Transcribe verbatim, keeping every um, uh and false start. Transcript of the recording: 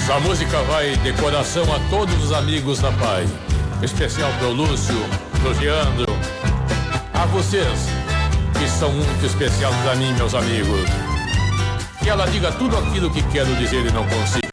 Essa música vai de coração a todos os amigos da Pai. Especial pro Lúcio, pro Leandro. A vocês, que são muito especiais pra mim, meus amigos. Que ela diga tudo aquilo que quero dizer e não consigo.